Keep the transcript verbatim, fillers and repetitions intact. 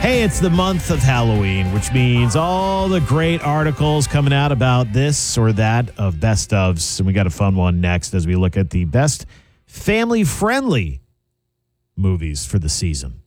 Hey, it's the month of Halloween, which means all the great articles coming out about this or that of best ofs. And we got a fun one next as we look at the best family-friendly movies for the season.